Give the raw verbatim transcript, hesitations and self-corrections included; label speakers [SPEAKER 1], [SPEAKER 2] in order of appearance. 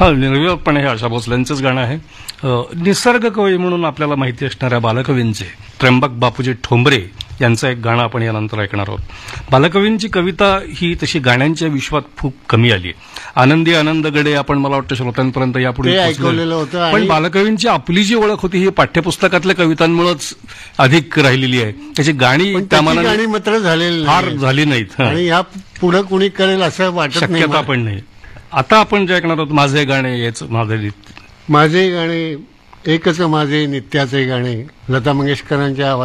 [SPEAKER 1] हा, निर्विवादपणे हे आशा भोसलेंचंच गाणं आहे. अ, निसर्ग कवी म्हणून आपल्याला माहिती असणाऱ्या बालकवींचे त्र्यंबक बापूजी ठोंबरे यांचं एक गाणं आपण यानंतर ऐकणार आहोत. बालकवींची कविता ही तशी गाण्यांच्या विश्वात खूप कमी आली. आनंदी आनंदगडे आपण मला वाटतं श्रोत्यांपर्यंत यापुढे
[SPEAKER 2] ते
[SPEAKER 1] पोहोचलेलं
[SPEAKER 2] ऐकवलेलं होतं
[SPEAKER 1] पण
[SPEAKER 2] आणि
[SPEAKER 1] बालकवींची आपली जी ओळख होती ही पाठ्यपुस्तकातल्या कवितांमुळेच अधिक राहिलेली आहे. त्याची गाणी
[SPEAKER 2] पण
[SPEAKER 1] त्या
[SPEAKER 2] त्याची
[SPEAKER 1] मानाने
[SPEAKER 2] गाणी मात्र झालेली
[SPEAKER 1] फार
[SPEAKER 2] नाही.
[SPEAKER 1] झाली नाहीत. हं.
[SPEAKER 2] आणि या पुढे कुणी करेल असं वाटत नाही
[SPEAKER 1] शक्यता
[SPEAKER 2] मला.
[SPEAKER 1] पण नाही. आता आपण जे ऐकणार आहोत माझे गाणे हेच माझे गीत.
[SPEAKER 2] माझे गाणे एकच माझे नित्याचे गाणे लता मंगेशकरांच्या आवाजात